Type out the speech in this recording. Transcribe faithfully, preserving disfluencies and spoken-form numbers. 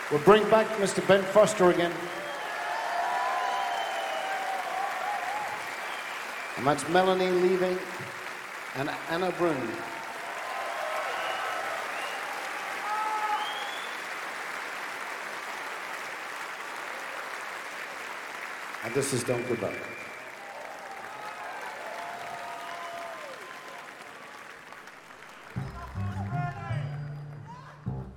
We'll bring back Mister Ben Foster again. And that's Melanie leaving and Anna Brun. And this is Don't Go Back.